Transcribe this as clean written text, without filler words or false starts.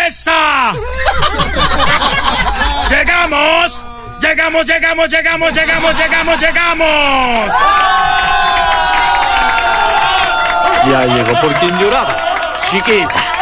¡Esa! ¡Llegamos! ¡Llegamos! Ya llegó por quien lloraba, chiquita.